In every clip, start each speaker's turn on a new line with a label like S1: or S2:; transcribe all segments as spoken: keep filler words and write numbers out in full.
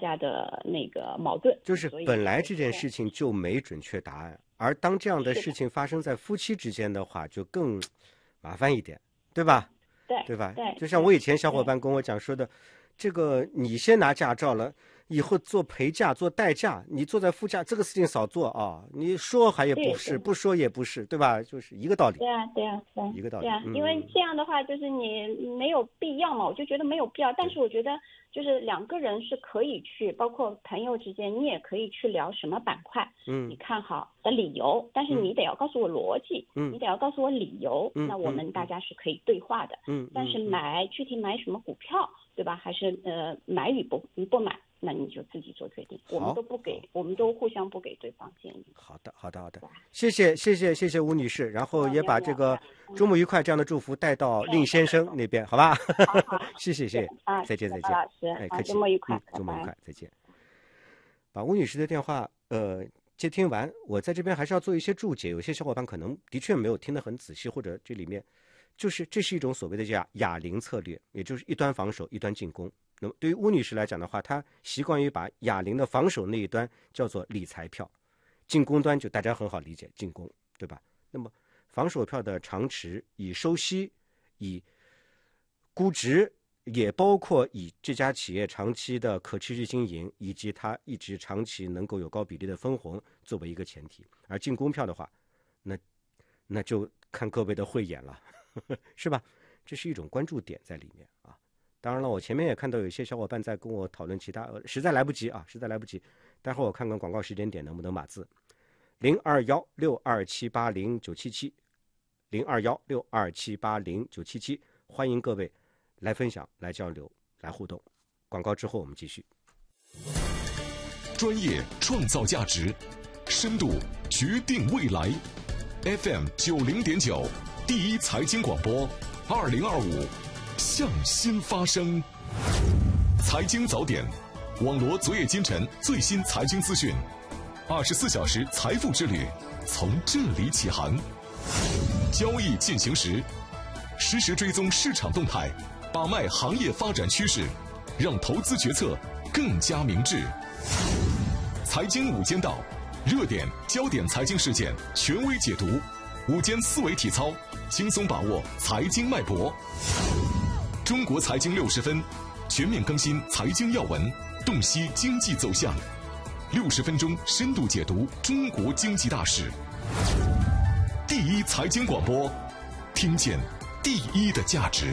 S1: 家的那个矛盾。
S2: 就是本来这件事情就没准确答案，而当这样的事情发生在夫妻之间的话，就更麻烦一点，对吧？
S1: 对
S2: 对吧？
S1: 对，
S2: 就像我以前小伙伴跟我讲说的，这个你先拿驾照了，以后做陪驾、做代驾，你坐在副驾，这个事情少做啊。你说还也不是，不说也不是，对吧？就是一个道理。
S1: 对啊，对啊，对啊，
S2: 一个道理。
S1: 对啊，
S2: 嗯、
S1: 因为这样的话，就是你没有必要嘛，我就觉得没有必要。但是我觉得，就是两个人是可以去，包括朋友之间，你也可以去聊什么板块，
S2: 嗯，
S1: 你看好的理由，但是你得要告诉我逻辑，
S2: 嗯，
S1: 你得要告诉我理由，
S2: 嗯，
S1: 那我们大家是可以对话的。
S2: 嗯，
S1: 但是买具体买什么股票，对吧？还是呃买与不不买？那你就自己做决定，我们都不给，我们都互相不给对方建议。
S2: 好的，好的，好的，谢谢，谢谢，谢谢吴女士，然后也把这个周末愉快这样的祝福带到令先生那边，好吧？谢谢，谢谢，
S1: 啊，
S2: 再见，再见，
S1: 老师，
S2: 哎，客气，
S1: 周末愉快，
S2: 周末愉快，再见。把吴女士的电话呃接听完，我在这边还是要做一些注解，有些小伙伴可能的确没有听得很仔细，或者这里面就是这是一种所谓的叫哑铃策略，也就是一端防守，一端进攻。那么对于吴女士来讲的话，她习惯于把哑铃的防守那一端叫做理财票，进攻端就大家很好理解，进攻，对吧？那么防守票的长持，以收息，以估值，也包括以这家企业长期的可持续经营，以及它一直长期能够有高比例的分红作为一个前提。而进攻票的话，那那就看各位的慧眼了，是吧？这是一种关注点在里面啊。当然了，我前面也看到有一些小伙伴在跟我讨论其他，实在来不及啊，实在来不及。待会儿我看看广告时间点能不能码字，零二幺六二七八零九七七，零二幺六二七八零九七七，欢迎各位来分享、来交流、来互动。广告之后我们继续。
S3: 专业创造价值，深度决定未来。F M 九零点九，第一财经广播，二零二五。向心发声，财经早点，网罗昨夜今晨最新财经资讯，二十四小时财富之旅从这里起航。交易进行时，实时追踪市场动态，把脉行业发展趋势，让投资决策更加明智。财经午间道，热点焦点财经事件权威解读，午间思维体操，轻松把握财经脉搏。中国财经六十分，全面更新财经要闻，洞悉经济走向，六十分钟深度解读中国经济大事。第一财经广播，听见第一的价值。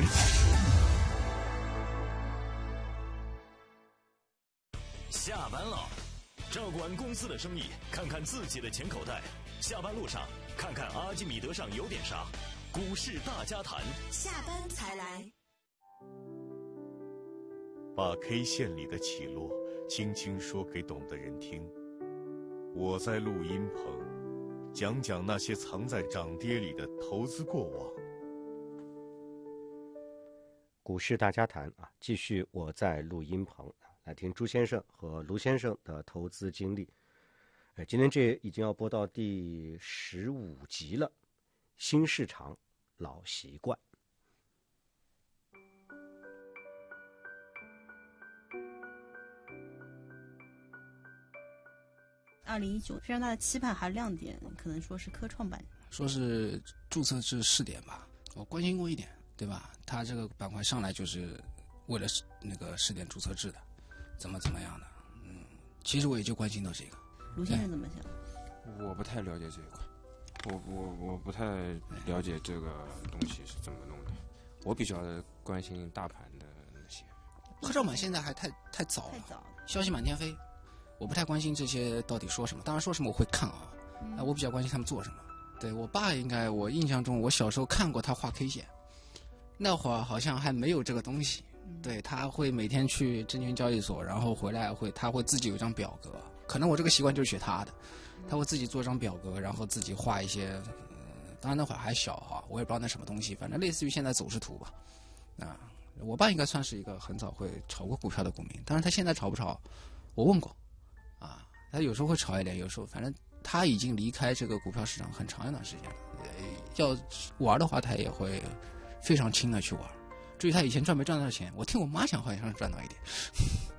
S4: 下班了，照管公司的生意，看看自己的钱口袋。下班路上，看看阿基米德上有点啥。股市大家谈，
S5: 下班才来。
S6: 把 K 线里的起落轻轻说给懂的人听。我在录音棚讲讲那些藏在涨跌里的投资过往。
S2: 股市大家谈啊，继续我在录音棚来听朱先生和卢先生的投资经历。呃，今天这已经要播到第十五集了，新市场老习惯。
S7: 二零一九非常大的期盼还是亮点，可能说是科创板，
S8: 说是注册制试点吧，我关心过一点，对吧？它这个板块上来就是为了那个试点注册制的，怎么怎么样的，嗯，其实我也就关心到这个。
S7: 卢先生怎么想？
S9: 我不太了解这一块，我我我不太了解这个东西是怎么弄的，我比较关心大盘的那些。
S8: 科创板现在还太太早了，
S7: 太早了，
S8: 消息满天飞。我不太关心这些到底说什么，当然说什么我会看啊，嗯、我比较关心他们做什么。对我爸应该，我印象中我小时候看过他画 K 线，那会儿好像还没有这个东西。嗯、对，他会每天去证券交易所，然后回来会他会自己有一张表格，可能我这个习惯就是学他的，他会自己做一张表格，然后自己画一些，呃、当然那会儿还小哈，我也不知道那什么东西，反正类似于现在走势图吧。啊，我爸应该算是一个很早会炒过股票的股民，当然他现在炒不炒，我问过。啊，他有时候会炒一点，有时候反正他已经离开这个股票市场很长一段时间了。要玩的话，他也会非常轻的去玩。至于他以前赚没赚到钱，我听我妈讲好像是赚到一点。